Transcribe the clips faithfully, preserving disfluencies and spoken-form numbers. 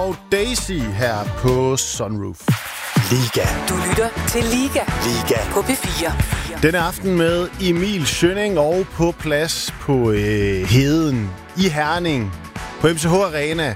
Og Daisy her på Sunroof. Liga. Du lytter til Liga. Liga. På P fire. Denne aften med Emil Schønning og på plads på øh, Heden i Herning på M C H Arena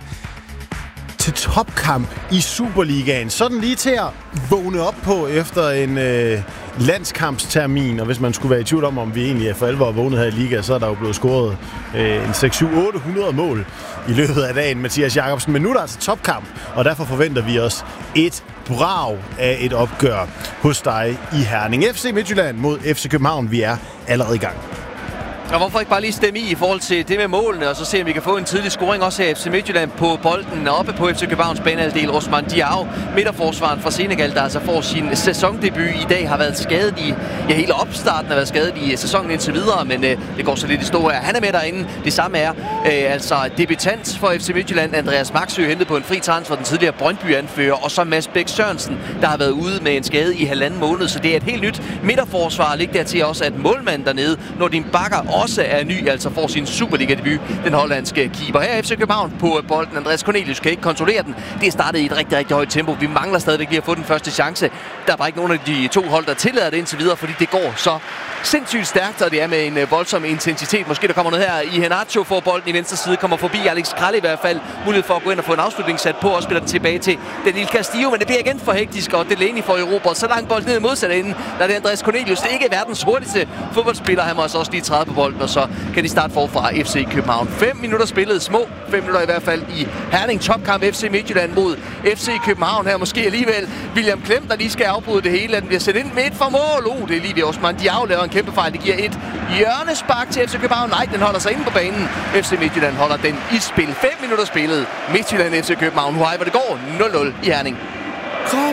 til topkamp i Superligaen. Sådan lige til at vågne op på efter en øh, landskampstermin. Og hvis man skulle være i tvivl om, om vi egentlig er for alvor vågnet her i Liga, så er der jo blevet scoret øh, en seks syv otte hundrede mål i løbet af dagen, Mathias Jacobsen. Men nu er der altså topkamp, og derfor forventer vi os et brag af et opgør hos dig i Herning. F C Midtjylland mod F C København. Vi er allerede i gang. Og hvorfor ikke bare lige stemme i i forhold til det med målene, og så se, om vi kan få en tidlig scoring også af F C Midtjylland på bolden oppe på F C Københavns banehalvdel. Ousmane Diao, midterforsvaren fra Senegal, der altså får sin sæsondebut i dag, har været skadet i, ja, hele opstarten har været skadet i sæsonen indtil videre, men øh, det går så lidt i stå her. Han er med derinde. Det samme er øh, altså debutant for F C Midtjylland, Andreas Maxø, hentet på en fri transfer, den tidligere Brøndby-anfører, og så Mads Bæk Sørensen, der har været ude med en skade i halvanden måned, så det er et helt nyt midterforsvar. Læg dertil også, at målmanden dernede, når din bakker også er ny, altså får sin Superliga-debut, den hollandske keeper. Her er F C København på bolden. Andreas Cornelius kan ikke kontrollere den. Det er startet i et rigtig, rigtig højt tempo. Vi mangler stadigvæk lige at få den første chance. Der er bare ikke nogen af de to hold, der tillader det indtil videre, fordi det går så sindssygt stærkt, og det er med en voldsom intensitet. Måske der kommer noget her. I Henacho får bolden i venstre side, kommer forbi Alex Krall i hvert fald. Mulighed for at gå ind og få en afslutning sat på, og spiller den tilbage til Daniel Castillo, men det bliver igen for hektisk, og Delaney får Europa. Så langt bold ned i modsatte ende. Der er det Andreas Cornelius. Det er ikke verdens hurtigste fodboldspiller. Han må altså også lige træde på bolden, og så kan de starte forfra. F C København. Fem minutter spillet. Små fem minutter i hvert fald i Herning. Topkamp F C Midtjylland mod F C København her. Måske alligevel William Klem, der lige skal afbryde det hele. Den bliver sat ind med et formål. Oh, det er lige ved Ousmane Diao laver en kæmpe fejl. Det giver et hjørnespark til F C København. Nej, den holder sig inde på banen. F C Midtjylland holder den i spil. Fem minutter spillet. Midtjylland F C København. Huaj, hvor det går. nul nul i Herning.